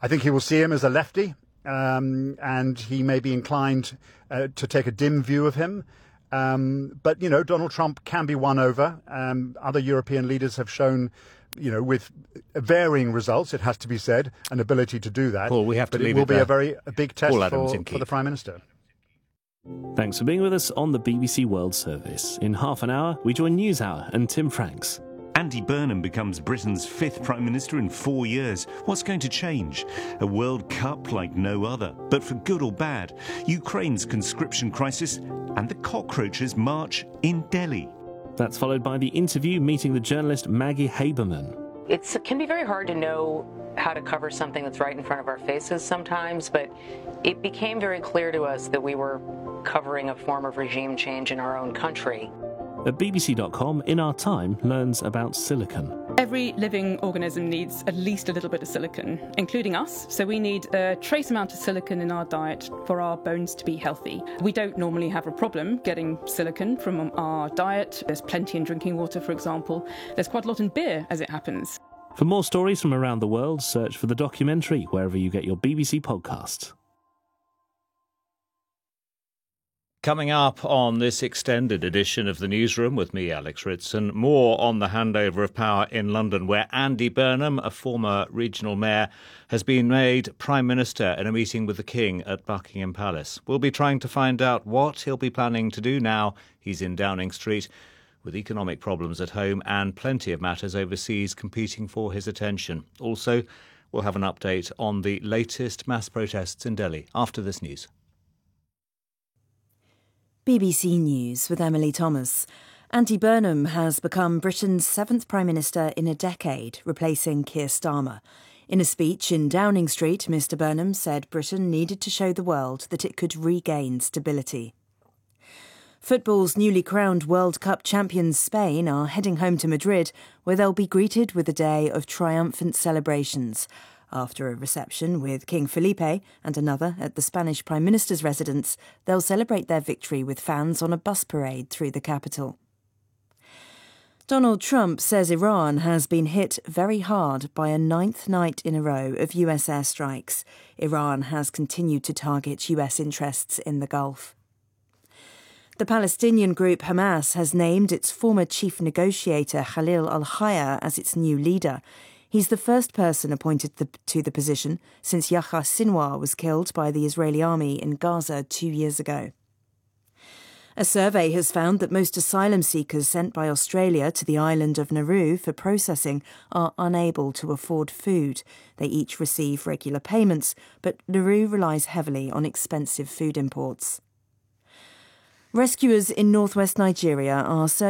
I think he will see him as a lefty, and he may be inclined to take a dim view of him. But, Donald Trump can be won over. Other European leaders have shown, with varying results, it has to be said, an ability to do that. Paul, we have to leave it will it be a big test for the Prime Minister. Thanks for being with us on the BBC World Service. In half an hour, we join NewsHour and Tim Franks. Andy Burnham becomes Britain's 5th Prime Minister in 4 years. What's going to change? A World Cup like no other. But for good or bad, Ukraine's conscription crisis and the cockroaches march in Delhi. That's followed by the interview meeting the journalist Maggie Haberman. It can be very hard to know how to cover something that's right in front of our faces sometimes, but it became very clear to us that we were covering a form of regime change in our own country. At BBC.com, In Our Time learns about silicon. Every living organism needs at least a little bit of silicon, including us. So we need a trace amount of silicon in our diet for our bones to be healthy. We don't normally have a problem getting silicon from our diet. There's plenty in drinking water, for example. There's quite a lot in beer, as it happens. For more stories from around the world, search for The Documentary wherever you get your BBC podcasts. Coming up on this extended edition of The Newsroom with me, Alex Ritson, more on the handover of power in London, where Andy Burnham, a former regional mayor, has been made Prime Minister in a meeting with the King at Buckingham Palace. We'll be trying to find out what he'll be planning to do now he's in Downing Street, with economic problems at home and plenty of matters overseas competing for his attention. Also, we'll have an update on the latest mass protests in Delhi after this news. BBC News with Emily Thomas. Andy Burnham has become Britain's 7th Prime Minister in a decade, replacing Keir Starmer. In a speech in Downing Street, Mr Burnham said Britain needed to show the world that it could regain stability. Football's newly crowned World Cup champions Spain are heading home to Madrid, where they'll be greeted with a day of triumphant celebrations. After a reception with King Felipe and another at the Spanish Prime Minister's residence, they'll celebrate their victory with fans on a bus parade through the capital. Donald Trump says Iran has been hit very hard by a 9th night in a row of US airstrikes. Iran has continued to target US interests in the Gulf. The Palestinian group Hamas has named its former chief negotiator Khalil al-Hayya as its new leader. He's the first person appointed to the position since Yahya Sinwar was killed by the Israeli army in Gaza 2 years ago. A survey has found that most asylum seekers sent by Australia to the island of Nauru for processing are unable to afford food. They each receive regular payments, but Nauru relies heavily on expensive food imports. Rescuers in northwest Nigeria are